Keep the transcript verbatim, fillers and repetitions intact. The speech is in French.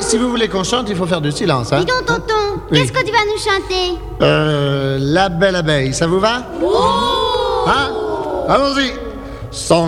si vous voulez qu'on chante, il faut faire du silence, hein. Dis donc, tonton, Oui. qu'est-ce que tu vas nous chanter? Euh, La belle abeille, ça vous va? Oh! Hein? Allons-y. Son